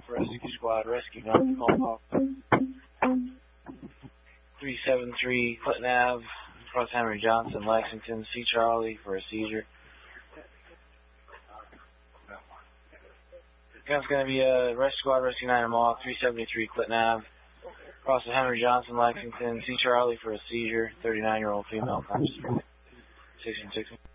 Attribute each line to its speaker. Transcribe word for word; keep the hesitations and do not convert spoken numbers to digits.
Speaker 1: Alpha Rescue Squad, rescue nine, call three seven three Clinton Avenue, across Henry Johnson, Lexington. See Charlie for a seizure. It's going to be a uh, rescue squad, rescue nine, Mall, three seventy-three Clinton Avenue, across the Henry Johnson, Lexington. See Charlie for a seizure. thirty-nine-year-old female. sixteen sixteen.